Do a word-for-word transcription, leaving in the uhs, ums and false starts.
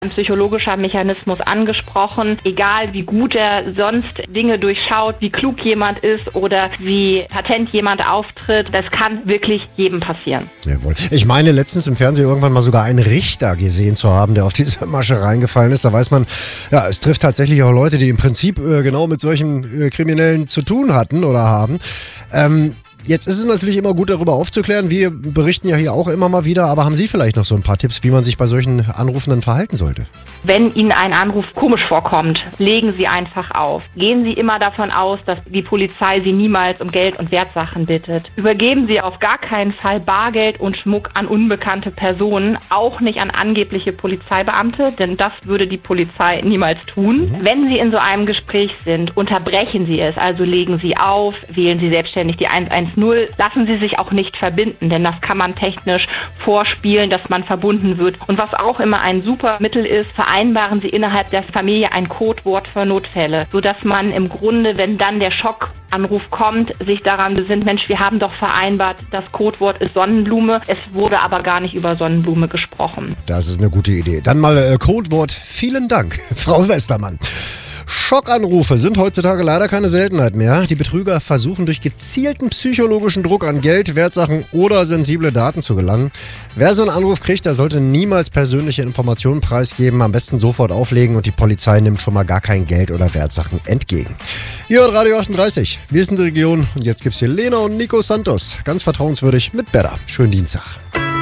Ein psychologischer Mechanismus angesprochen. Egal wie gut er sonst Dinge durchschaut, wie klug jemand ist oder wie patent jemand auftritt, das kann wirklich jedem passieren. Jawohl. Ich meine, letztens im Fernsehen irgendwann mal sogar einen Richter gesehen zu haben, der auf diese Masche reingefallen ist. Da weiß man, ja, es trifft tatsächlich auch Leute, die im Prinzip äh, genau mit solchen äh, Kriminellen zu tun hatten oder haben. Ähm, Jetzt ist es natürlich immer gut, darüber aufzuklären. Wir berichten ja hier auch immer mal wieder, aber haben Sie vielleicht noch so ein paar Tipps, wie man sich bei solchen Anrufen dann verhalten sollte? Wenn Ihnen ein Anruf komisch vorkommt, legen Sie einfach auf. Gehen Sie immer davon aus, dass die Polizei Sie niemals um Geld und Wertsachen bittet. Übergeben Sie auf gar keinen Fall Bargeld und Schmuck an unbekannte Personen, auch nicht an angebliche Polizeibeamte, denn das würde die Polizei niemals tun. Mhm. Wenn Sie in so einem Gespräch sind, unterbrechen Sie es, also legen Sie auf, wählen Sie selbstständig die eins eins null. Lassen Sie sich auch nicht verbinden, denn das kann man technisch vorspielen, dass man verbunden wird. Und was auch immer ein super Mittel ist, vereinbaren Sie innerhalb der Familie ein Codewort für Notfälle, sodass man im Grunde, wenn dann der Schockanruf kommt, sich daran besinnt, Mensch, wir haben doch vereinbart, das Codewort ist Sonnenblume. Es wurde aber gar nicht über Sonnenblume gesprochen. Das ist eine gute Idee. Dann mal äh, Codewort. Vielen Dank, Frau Westermann. Schockanrufe sind heutzutage leider keine Seltenheit mehr. Die Betrüger versuchen durch gezielten psychologischen Druck an Geld, Wertsachen oder sensible Daten zu gelangen. Wer so einen Anruf kriegt, der sollte niemals persönliche Informationen preisgeben, am besten sofort auflegen und die Polizei nimmt schon mal gar kein Geld oder Wertsachen entgegen. Ihr hört Radio achtunddreißig, wir sind die Region und jetzt gibt's hier Lena und Nico Santos, ganz vertrauenswürdig mit Better. Schönen Dienstag.